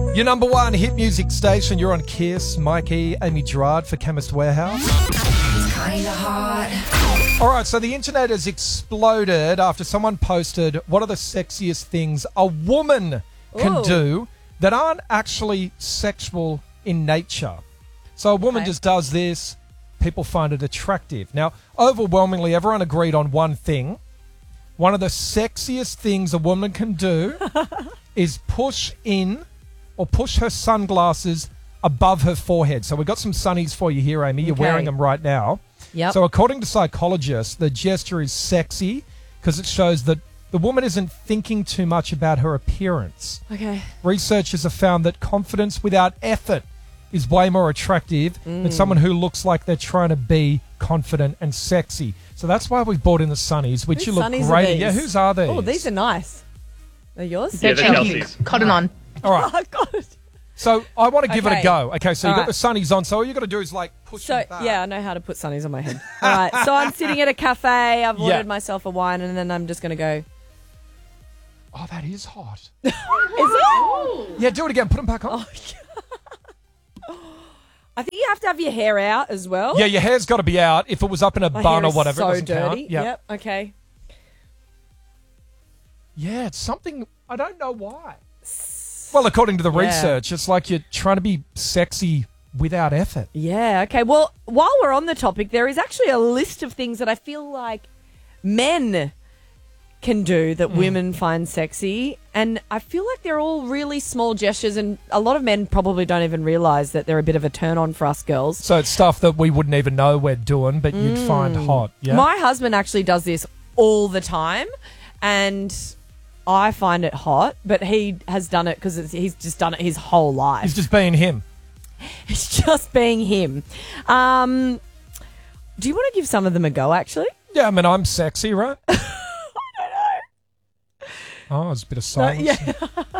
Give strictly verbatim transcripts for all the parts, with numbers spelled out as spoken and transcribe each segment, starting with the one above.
Your number one hit music station. You're on Kiss. Mikey, Amy Gerard for Chemist Warehouse. It's kinda hot. All right, so the internet has exploded after someone posted what are the sexiest things a woman can Ooh. do that aren't actually sexual in nature. So a woman Okay. just does this. People find it attractive. Now, overwhelmingly, everyone agreed on one thing. One of the sexiest things a woman can do is push in or push her sunglasses above her forehead. So we've got some sunnies for you here, Amy. You're Okay. wearing them right now. Yep. So according to psychologists, the gesture is sexy because it shows that the woman isn't thinking too much about her appearance. Okay. Researchers have found that confidence without effort is way more attractive Mm. than someone who looks like they're trying to be confident and sexy. So that's why we've brought in the sunnies, which Whose you look sunnies are great in. these? Yeah, whose are these? Oh, these are nice. They're yours? Yeah, they're Chelsea. Chelsea's. Cotton on. All right. Oh, God. So I want to give it a Okay. go. Okay, so you've All got the sunnies on. So all you got to do is like push So, them back. yeah, I know how to put sunnies on my head. All right. So I'm sitting at a cafe. I've ordered Yeah. myself a wine, and then I'm just going to go, Oh, that is hot. is it? Yeah, do it again. Put them back on. I think you have to have your hair out as well. Yeah, your hair's got to be out. If it was up in a My bun hair or is whatever, so it doesn't dirty. count. Yeah. Yep. Okay. Yeah, it's something, I don't know why. Well, according to the Yeah. research, it's like you're trying to be sexy without effort. Yeah. Okay. Well, while we're on the topic, there is actually a list of things that I feel like men can do Mm. that women find sexy. And I feel like they're all really small gestures, and a lot of men probably don't even realize that they're a bit of a turn on for us girls. So it's stuff that we wouldn't even know we're doing, but you'd find hot. Yeah. Mm. My husband actually does this all the time, and I find it hot, but he has done it because he's just done it his whole life. He's just being him. It's just being him. Um, do you want to give some of them a go, actually? Yeah, I mean, I'm sexy, right? I don't know. Oh, it's a bit of silence. yeah.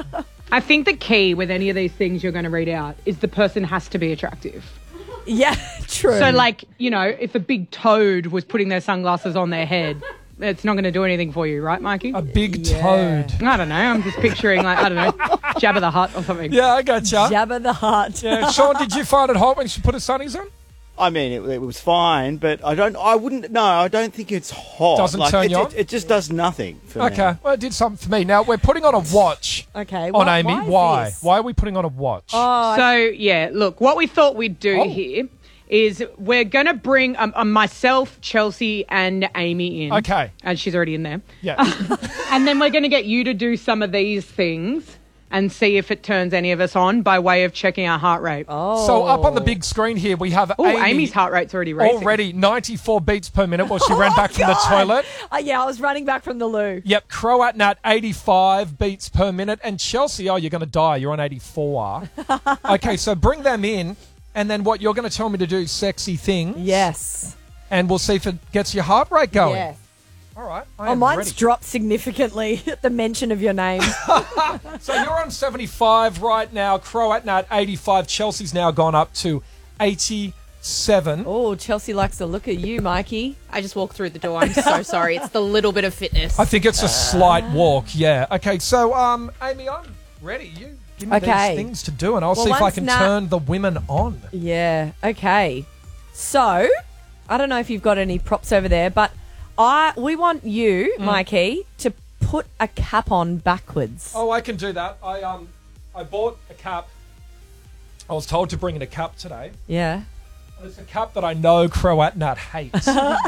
I think the key with any of these things you're going to read out is the person has to be attractive. Yeah, true. So, like, you know, if a big toad was putting their sunglasses on their head, it's not going to do anything for you, right, Mikey? A big Yeah. toad. I don't know. I'm just picturing, like, I don't know, Jabba the Hutt or something. Yeah, I got you. Jabba the Hutt. Yeah, Sean, did you find it hot when she put her sunnies on? I mean, it, it was fine, but I don't. I wouldn't. No, I don't think it's hot. Doesn't like, turn it, you on? It, it just does nothing for Okay, me. well, it did something for me. Now, we're putting on a watch Okay. on why- Amy. Why? is Why? this? Why are we putting on a watch? Oh, So, yeah, look, what we thought we'd do Oh. here is we're going to bring um, um, myself, Chelsea, and Amy in. Okay. And she's already in there. Yeah. And then we're going to get you to do some of these things and see if it turns any of us on by way of checking our heart rate. oh. So up on the big screen here, we have Oh, Amy Amy's heart rate's already racing. already ninety-four beats per minute while she ran back from the toilet. Uh, yeah, I was running back from the loo. Yep, Croat Nat eighty-five beats per minute. And Chelsea, oh, you're going to die. You're on eighty-four. Okay, so bring them in. And then what you're going to tell me to do, sexy things. Yes. And we'll see if it gets your heart rate going. Yes. All right. I Oh, am mine's ready. dropped significantly at the mention of your name. So you're on seventy-five right now. Croat Nat eighty-five. Chelsea's now gone up to eighty-seven. Oh, Chelsea likes to look at you, Mikey. I just walked through the door. I'm so sorry. It's the little bit of fitness. I think it's a slight walk, yeah. Okay, so, um, Amy, I'm ready. You give me Okay. these things to do, and I'll Well, see if I once can Nat- turn the women on. Yeah. Okay. So, I don't know if you've got any props over there, but I we want you, Mm. Mikey, to put a cap on backwards. Oh, I can do that. I um, I bought a cap. I was told to bring in a cap today. Yeah. It's a cap that I know Croat Nat hates.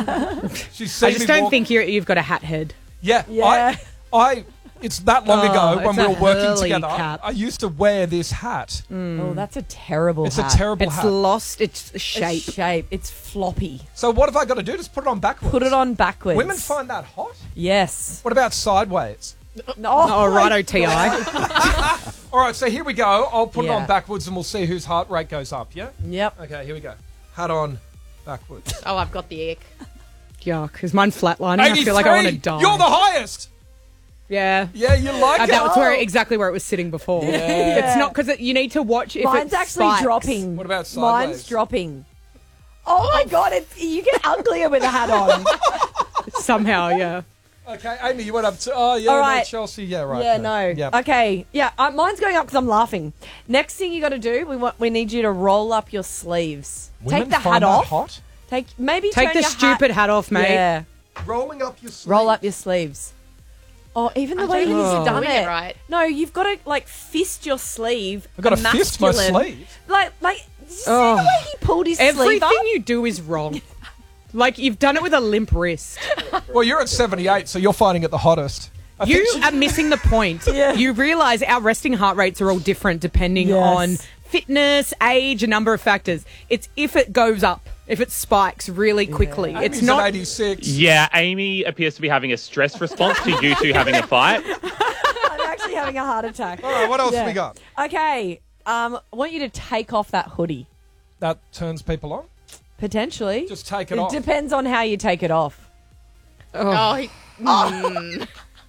She's seen I just me don't walk- think you're, you've got a hat head. Yeah, Yeah. I, I. It's that long Oh, ago when it's we a were working Hurley together. cap. I used to wear this hat. Oh, that's a terrible It's hat. a terrible It's hat. lost its It's shape. shape. It's floppy. So what have I got to do? Just put it on backwards. Put it on backwards. Women find that hot. Yes. What about sideways? No, Oh, my righto, T I. All right, so here we go. I'll put it Yeah. on backwards and we'll see whose heart rate goes up, yeah? Yep. Okay, here we go. Hat on backwards. Oh, I've got the ick. Yuck. Is mine flatlining? I feel like I want to die. You're the highest! Yeah. Yeah, you like Uh, it? that was where exactly where it was sitting before. Yeah. It's not because you need to watch if Mine's it actually spikes. dropping. What about sideways? Mine's dropping. Oh my god, it, you get uglier with a hat on. Somehow, yeah. Okay, Amy, you went up to. Oh, yeah, All no, right. Chelsea. Yeah, right. Yeah, no. Yeah. Okay, yeah, uh, mine's going up because I'm laughing. Next thing you got to do, we want, we need you to roll up your sleeves. Women Take the find hat that off. hot? Take maybe Take turn the your stupid hat, off, mate. Yeah, Rolling up your sleeves. roll up your sleeves. Oh, even the I way don't he's think he's done doing it. it right. No, you've got to like fist your sleeve. I've got to fist my masculine. sleeve. Like, like, did you see Oh. the way he pulled his sleeve Everything up? you do is wrong. Like, you've done it with a limp wrist. Well, you're at seventy-eight, so you're finding it the hottest. I You think she- are missing the point. Yeah. You realise our resting heart rates are all different depending Yes. on fitness, age, a number of factors. It's if it goes up, if it spikes really quickly. Amy's It's at not. eighty-six. Yeah, Amy appears to be having a stress response to you two having a fight. I'm actually having a heart attack. All right, what else Yeah. we got? Okay, um, I want you to take off that hoodie. That turns people on. Potentially. Just take it It off. depends on how you take it off. Oh, he, mm.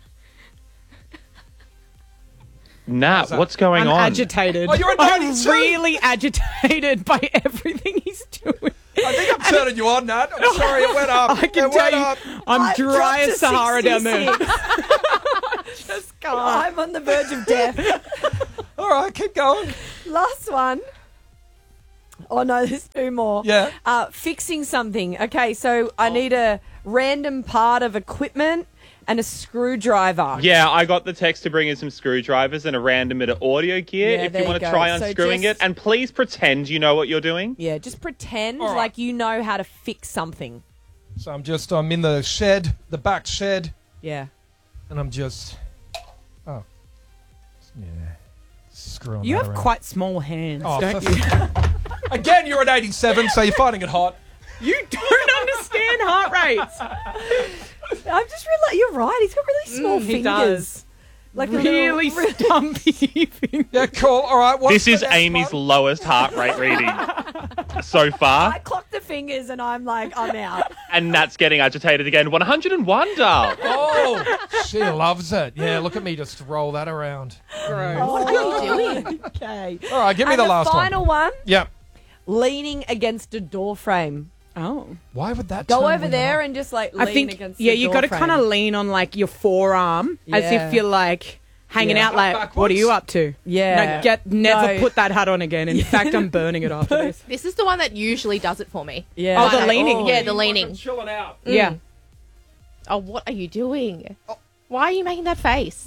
Nat, that? what's going I'm on? agitated. Oh, you're at I'm ninety-two? really agitated by everything he's doing. I think I'm turning you on, Nat. I'm sorry, it went up. I can it tell went you, up. I'm I've dry dropped as to Sahara down there. sixty-six. Just can't. I'm on the verge of death. All right, keep going. Last one. Oh no, there's two more. Yeah. Uh, fixing something. Okay, so I need a random part of equipment and a screwdriver. Yeah, I got the text to bring in some screwdrivers and a random bit of audio gear Yeah, if there you you want to go. try So unscrewing just- it. And please pretend you know what you're doing. Yeah, just pretend All right. like you know how to fix something. So I'm just, I'm in the shed, the back shed, Yeah. and I'm just, oh, yeah, screwing You that have around. quite small hands, Oh, don't for- you? Again, you're at eighty-seven, so you're finding it hot. You don't understand heart rates. I'm just realizing you're right. He's got really small Mm, he fingers. does. Like a Really little, stumpy fingers. Yeah, cool. All right. What's This the is next Amy's one? lowest heart rate reading so I far. clock the fingers and I'm like, I'm out. And Nat's getting agitated again. one hundred and one, doll. Oh, she loves it. Yeah, look at me just roll that around. What are you doing? Okay. All right, give me And the the last final one. one. Yeah. Leaning against a door frame. Oh. Why would that Go turn over women there on? and just like lean I think, against yeah, the you door got to frame. kind of lean on like your forearm as Yeah. if you're like hanging Yeah. out like, Backwards? what are you up to? Yeah. No, get, never No. put that hat on again. In fact, I'm burning it after this. This is the one that usually does it for me. Yeah. Oh, the Like, leaning. Yeah, the leaning. Chilling out. Yeah. Oh, what are you doing? Why are you making that face?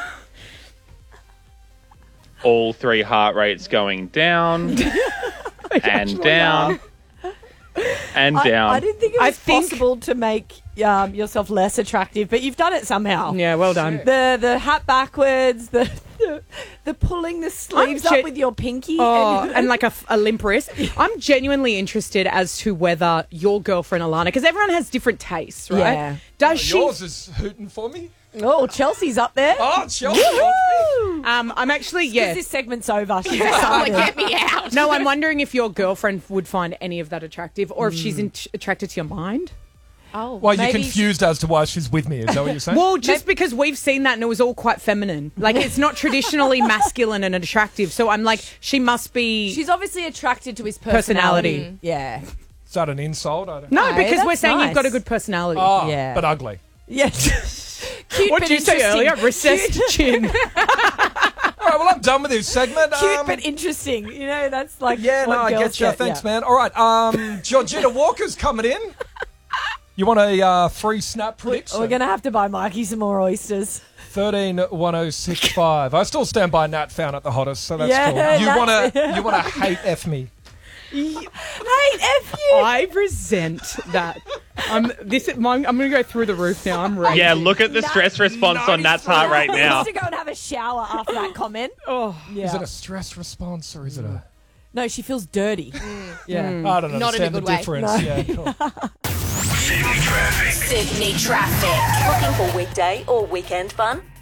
All three heart rates going down and down and I, down. I didn't think it I was think- possible to make um, yourself less attractive, but you've done it somehow. Yeah, well done. The the hat backwards, the the, the pulling the sleeves gen- up with your pinky. Oh, and, and like a, f- a limp wrist. I'm genuinely interested as to whether your girlfriend Alana, because everyone has different tastes, right? Yeah. Does she? Yours is hooting for me. oh, Chelsea's up there. Oh, Chelsea. Woo! Um, I'm actually Because yeah. this segment's over. She's Oh, excited. get me out. No, I'm wondering if your girlfriend would find any of that attractive, or if she's in- attracted to your mind. Oh, Well, you're Maybe- confused as to why she's with me. Is that what you're saying? Well, just because we've seen that and it was all quite feminine. Like, it's not traditionally masculine and attractive. So I'm like, she must be. She's obviously attracted to his personality. Personality. Yeah. Is that an insult? I don't no, No, because we're that's saying nice. you've got a good personality. Oh, Yeah. but ugly. Yeah. Cute what but did you say interesting. earlier? Recessed chin. All right, well, I'm done with this segment. Cute Um, but interesting. You know, that's like yeah, what no, I girls get you. get, Thanks, yeah. man. All right, um, Georgina Walker's coming in. You want a uh, free snap prediction? We're going to have to buy Mikey some more oysters. thirteen one oh six five. I still stand by Nat found it the hottest, so that's Yeah, cool. You Nat- want to you want to hate F me. Hey, F you. I resent that. I'm this. I'm, I'm going to go through the roof now. I'm ready. Yeah, look at the stress response on Nat's heart rate He now. needs to go and have a shower after that comment. Oh, Yeah. Is it a stress response or is it a? No, she feels dirty. Yeah. I don't Not in a understand the good way. difference. Yeah, cool. Sydney Traffic. Looking for weekday or weekend fun?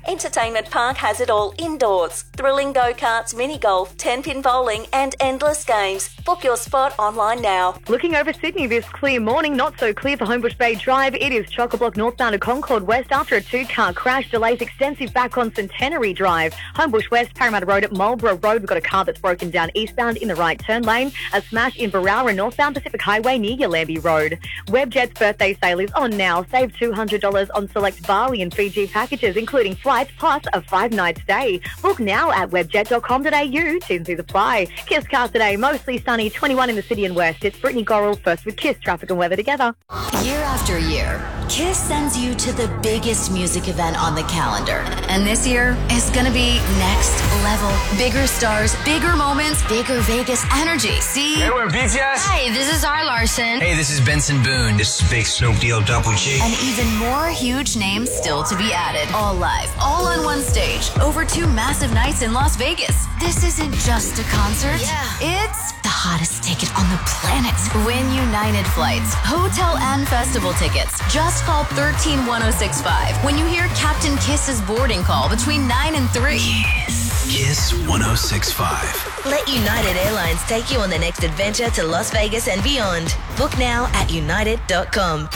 Entertainment Park has it all indoors. Thrilling go-karts, mini-golf, ten-pin bowling and endless games. Book your spot online now. Looking over Sydney this clear morning, not so clear for Homebush Bay Drive. It is chock-a-block northbound to Concord West after a two-car crash. Delays extensive back on Centenary Drive. Homebush West, Parramatta Road at Marlborough Road. We've got a car that's broken down eastbound in the right turn lane. A smash in Barrara northbound Pacific Highway near Yalambee Road. Webjet's birthday sale is on now. Save two hundred dollars on select Bali and Fiji packages, including flights plus a five-night stay. Book now at webjet dot com dot a u. T and C's apply. Kiss Cars today, mostly sunny, twenty-one in the city and west. It's Brittany Gorrell, first with Kiss traffic and weather together. Year after year, Kiss sends you to the biggest music event on the calendar. And this year is going to be next level. Bigger stars, bigger moments, bigger Vegas energy. See? Hey, we're B T S. Hey, this is Zara Larson. Hey, this is Benson Boone. This is Big Snoop D O Double G. And even more huge names still to be added. All live, all on one stage, over two massive nights in Las Vegas. This isn't just a concert. Yeah. It's the hottest ticket on the planet. Win United flights, hotel and festival tickets. Just call one three one oh six five when you hear Captain Kiss's boarding call between nine and three. Kiss. Kiss one oh six point five. Let United Airlines take you on the next adventure to Las Vegas and beyond. Book now at united dot com.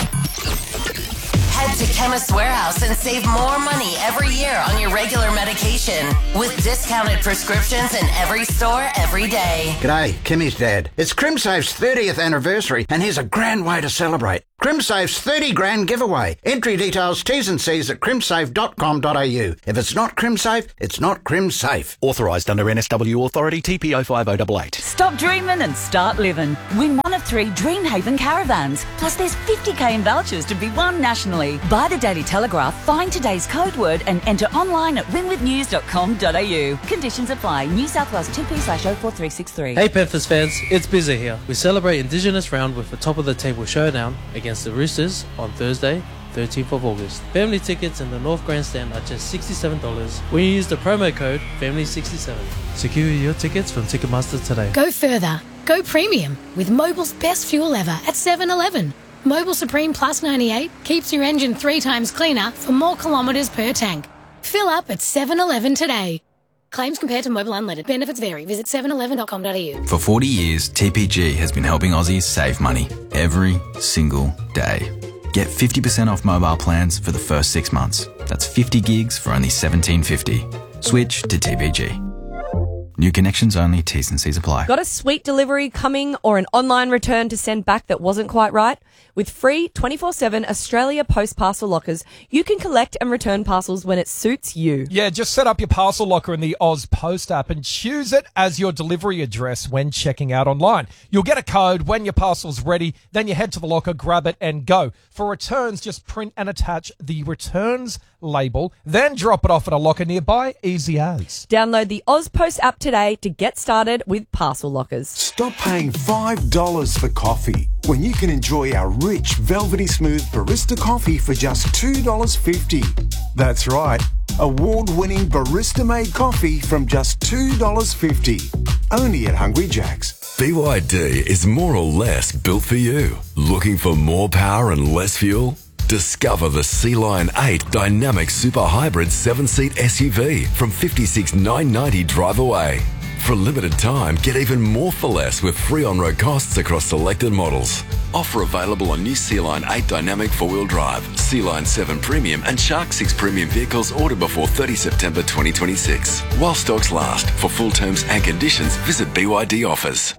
Head to Chemist Warehouse and save more money every year on your regular medication with discounted prescriptions in every store every day. G'day, Kimmy's dad. It's CrimSafe's thirtieth anniversary and here's a grand way to celebrate. CrimSafe's thirty grand giveaway. Entry details, T's and C's at crimsafe dot com dot a u. If it's not CrimSafe, it's not CrimSafe. Authorised under N S W Authority T P O five oh eight eight. Stop dreaming and start living. Win one of three Dreamhaven caravans. Plus there's fifty k in vouchers to be won nationally. Buy the Daily Telegraph, find today's code word and enter online at win with news dot com dot a u. Conditions apply. New South Wales two P slash oh four three six three. Hey Panthers fans, it's Bizza here. We celebrate Indigenous round with a top of the table showdown against the Roosters on Thursday, thirteenth of August. Family tickets in the North Grandstand are just sixty-seven dollars when you use the promo code family sixty-seven. Secure your tickets from Ticketmaster today. Go further. Go premium with Mobil's best fuel ever at seven eleven. Mobil Supreme Plus ninety-eight keeps your engine three times cleaner for more kilometres per tank. Fill up at seven eleven today. Claims compared to Mobil Unleaded. Benefits vary. Visit seven eleven dot com dot a u. For forty years, T P G has been helping Aussies save money every single day. Get fifty percent off mobile plans for the first six months. That's fifty gigs for only seventeen fifty. Switch to T P G. New connections only, T's and C's apply. Got a sweet delivery coming or an online return to send back that wasn't quite right? With free twenty-four seven Australia Post parcel lockers, you can collect and return parcels when it suits you. Yeah, just set up your parcel locker in the Oz Post app and choose it as your delivery address when checking out online. You'll get a code when your parcel's ready, then you head to the locker, grab it and go. For returns, just print and attach the returns label, then drop it off at a locker nearby, easy as. Download the Oz Post app today to get started with parcel lockers. Stop paying five dollars for coffee when you can enjoy our rich, velvety smooth barista coffee for just two dollars fifty. That's right, award-winning barista-made coffee from just two dollars fifty. Only at Hungry Jack's. B Y D is more or less built for you. Looking for more power and less fuel? Discover the Sea Lion eight Dynamic Super Hybrid seven-seat S U V from fifty-six thousand nine hundred ninety dollars drive away. For a limited time, get even more for less with free on-road costs across selected models. Offer available on new Sea Lion eight Dynamic four-wheel drive, Sea Lion seven Premium and Shark six Premium vehicles ordered before thirtieth September twenty twenty-six. While stocks last. For full terms and conditions, visit B Y D offers.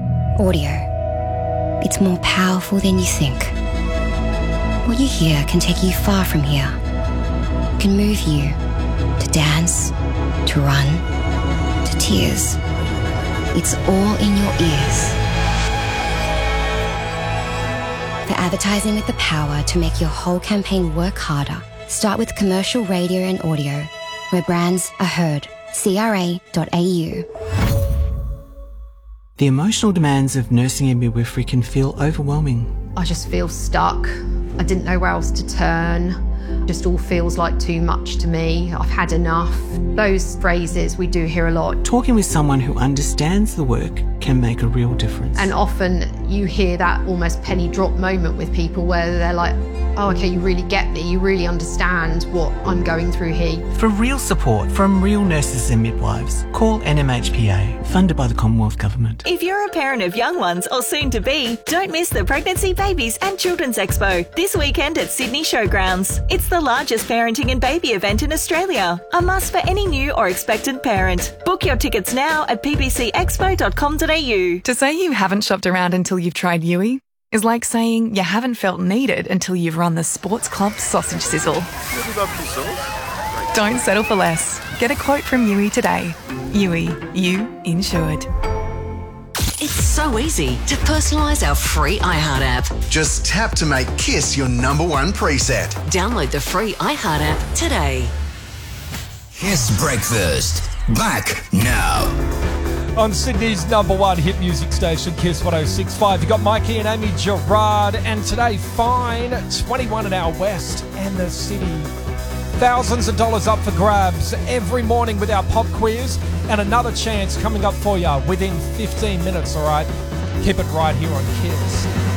Audio. It's more powerful than you think. What you hear can take you far from here. It can move you to dance, to run, to tears. It's all in your ears. For advertising with the power to make your whole campaign work harder, start with commercial radio and audio, where brands are heard. C R A dot A U. The emotional demands of nursing and midwifery can feel overwhelming. I just feel stuck. I didn't know where else to turn. Just all feels like too much to me. I've had enough. Those phrases we do hear a lot. Talking with someone who understands the work can make a real difference. And often you hear that almost penny drop moment with people where they're like, oh, okay, you really get me. You really understand what I'm going through here. For real support from real nurses and midwives, call N M H P A, funded by the Commonwealth Government. If you're a parent of young ones or soon to be, don't miss the Pregnancy, Babies and Children's Expo this weekend at Sydney Showgrounds. It's the largest parenting and baby event in Australia, a must for any new or expectant parent. Book your tickets now at p b c expo dot com dot a u. To say you haven't shopped around until you've tried Yui is like saying you haven't felt needed until you've run the Sports Club sausage sizzle. Don't settle for less. Get a quote from Yui today. Yui, you insured. It's so easy to personalise our free iHeart app. Just tap to make Kiss your number one preset. Download the free iHeart app today. Kiss Breakfast. Back now. On Sydney's number one hit music station, Kiss one oh six point five. You got Mikey and Amy Gerard, and today fine twenty-one an hour west and the city. Thousands of dollars up for grabs every morning with our pop quiz, and another chance coming up for you within fifteen minutes, all right? Keep it right here on Kiss.